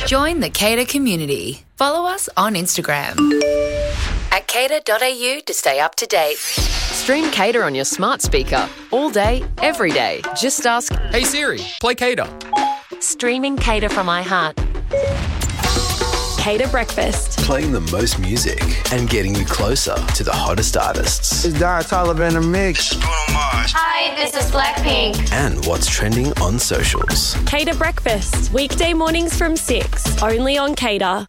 Join the Cater community. Follow us on Instagram at cater.au to stay up to date. Stream Cater on your smart speaker all day, every day. Just ask, Hey Siri, play Cater. Streaming Cater from iHeart. Cater Breakfast. Playing the most music and getting you closer to the hottest artists. It's Don Toliver in the mix. Hi, this is Blackpink. And what's trending on socials. Cater Breakfast. Weekday mornings from 6. Only on Cater.